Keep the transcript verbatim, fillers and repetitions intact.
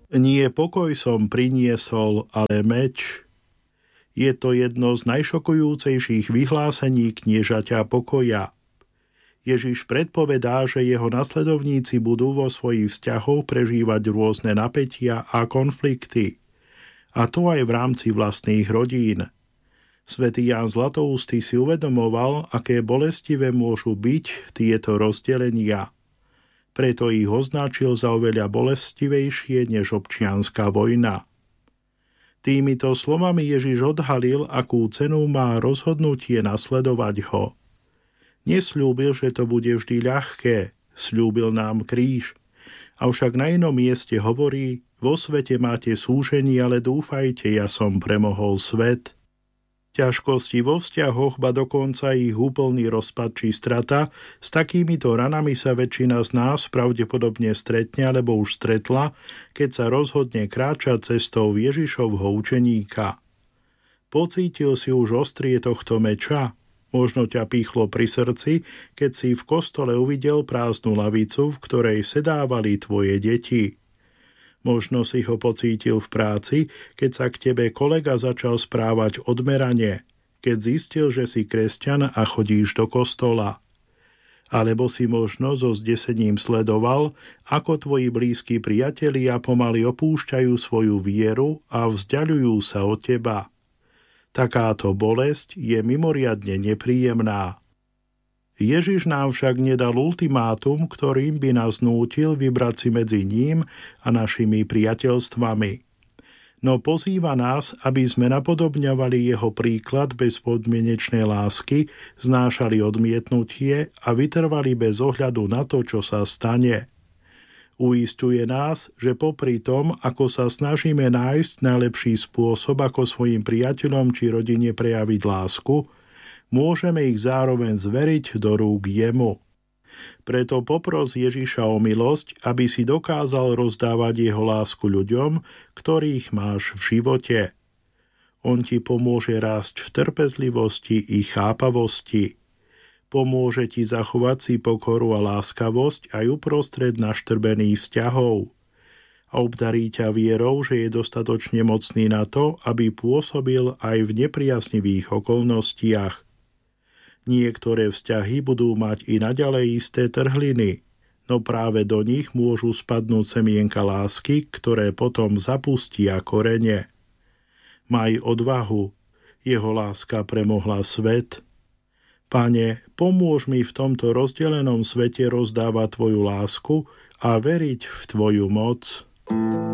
Nie pokoj som priniesol, ale meč. Je to jedno z najšokujúcejších vyhlásení kniežaťa pokoja. Ježiš predpovedá, že jeho nasledovníci budú vo svojich vzťahoch prežívať rôzne napätia a konflikty. A to aj v rámci vlastných rodín. Svätý Ján Zlatoústy si uvedomoval, aké bolestivé môžu byť tieto rozdelenia. Preto ich označil za oveľa bolestivejšie než občianska vojna. Týmito slovami Ježiš odhalil, akú cenu má rozhodnutie nasledovať ho. Nesľúbil, že to bude vždy ľahké, sľúbil nám kríž. Avšak na inom mieste hovorí: vo svete máte súženie, ale dúfajte, ja som premohol svet. Ťažkosti vo vzťahoch, ba dokonca ich úplný rozpad či strata, s takýmito ranami sa väčšina z nás pravdepodobne stretne alebo už stretla, keď sa rozhodne kráčať cestou Ježišovho učeníka. Pocítil si už ostrie tohto meča? Možno ťa pýchlo pri srdci, keď si v kostole uvidel prázdnu lavicu, v ktorej sedávali tvoje deti. Možno si ho pocítil v práci, keď sa k tebe kolega začal správať odmerane, keď zistil, že si kresťan a chodíš do kostola. Alebo si možno so zdesením sledoval, ako tvoji blízki priatelia pomaly opúšťajú svoju vieru a vzdiaľujú sa od teba. Takáto bolesť je mimoriadne nepríjemná. Ježiš nám však nedal ultimátum, ktorým by nás nútil vybrať si medzi ním a našimi priateľstvami. No pozýva nás, aby sme napodobňovali jeho príklad bezpodmienečnej lásky, znášali odmietnutie a vytrvali bez ohľadu na to, čo sa stane. Uisťuje nás, že popri tom, ako sa snažíme nájsť najlepší spôsob, ako svojim priateľom či rodine prejaviť lásku, môžeme ich zároveň zveriť do rúk jemu. Preto popros Ježiša o milosť, aby si dokázal rozdávať jeho lásku ľuďom, ktorých máš v živote. On ti pomôže rásť v trpezlivosti i chápavosti. Pomôže ti zachovať si pokoru a láskavosť aj uprostred naštrbených vzťahov. A obdarí ťa vierou, že je dostatočne mocný na to, aby pôsobil aj v nepriaznivých okolnostiach. Niektoré vzťahy budú mať i naďalej isté trhliny, no práve do nich môžu spadnúť semienka lásky, ktoré potom zapustia korene. Maj odvahu, jeho láska premohla svet. Pane, pomôž mi v tomto rozdelenom svete rozdávať tvoju lásku a veriť v tvoju moc.